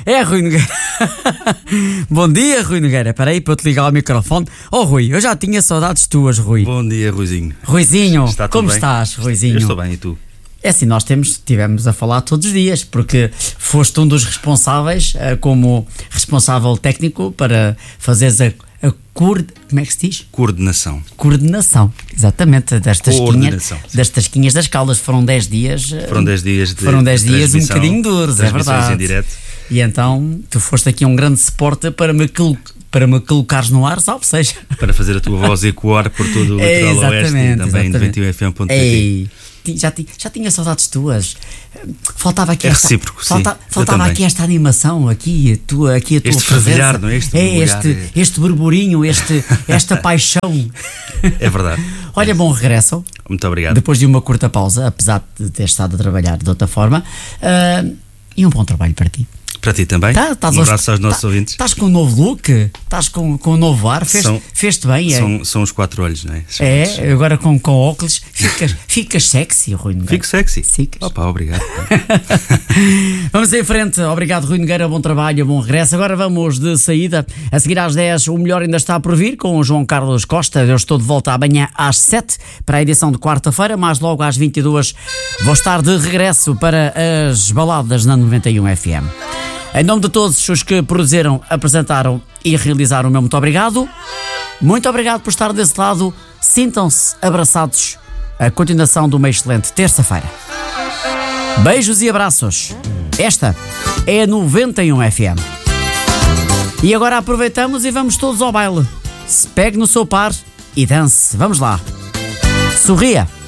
É, Rui Nogueira. Bom dia, Rui Nogueira. Espera aí para eu te ligar ao microfone. Oh, Rui, eu já tinha saudades tuas, Rui. Bom dia, Ruizinho. Ruizinho, como bem? estás, Ruizinho? Eu estou bem, e tu? É assim, nós tivemos a falar todos os dias, porque foste um dos responsáveis, como responsável técnico, para fazeres como é que se diz? Coordenação. Coordenação, exatamente, das tasquinhas das Caldas. Foram 10 dias. Foram 10 dias de Foram 10 dias um bocadinho duros, é verdade. Em direto. E então, tu foste aqui um grande suporte para me colocares no ar, salve seja. Para fazer a tua voz ecoar por todo o litoral oeste e também em 91fm.pt. Já tinha saudades tuas. Faltava aqui recíproco, faltava aqui esta animação, aqui a tua este presença. fervilhar, não é? Este burburinho, esta paixão. É verdade. Olha, bom regresso. Muito obrigado. Depois de uma curta pausa, apesar de ter estado a trabalhar de outra forma, e um bom trabalho para ti. Para ti também. Um abraço aos nossos ouvintes. Estás com um novo look, estás com um novo ar, fez-te bem. São os 4 olhos, não é? Agora com óculos, ficas sexy, Rui Nogueira. Fico sexy? Ficas. Opa, obrigado. Vamos em frente, obrigado Rui Nogueira, bom trabalho, bom regresso. Agora vamos de saída, a seguir às 10, o melhor ainda está por vir com o João Carlos Costa. Eu estou de volta amanhã às 7 para a edição de quarta-feira, mas logo às 22 vou estar de regresso para as baladas na 91FM. Em nome de todos os que produziram, apresentaram e realizaram o meu muito obrigado. Muito obrigado por estar desse lado. Sintam-se abraçados. A continuação de uma excelente terça-feira. Beijos e abraços. Esta é a 91FM. E agora aproveitamos e vamos todos ao baile. Se pegue no seu par e dance. Vamos lá. Sorria.